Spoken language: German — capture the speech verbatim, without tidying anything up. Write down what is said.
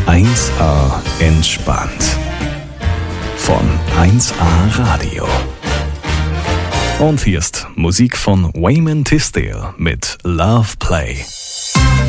eins A entspannt. Von eins A Radio. Und hier ist Musik von Wayman Tisdale mit Love Play.